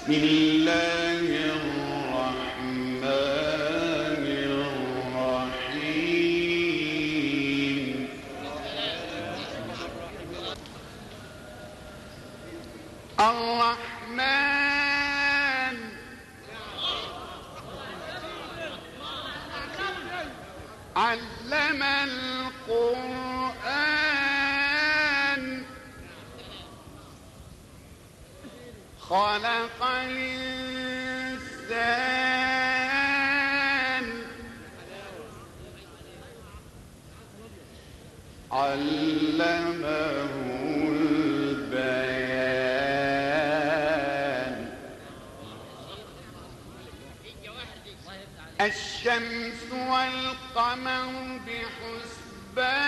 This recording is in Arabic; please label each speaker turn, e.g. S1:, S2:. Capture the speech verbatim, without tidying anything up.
S1: بسم الله الرحمن الرحيم الرحمن علم القرآن خلق الإنسان علمه البيان الشمس والقمر بحسبان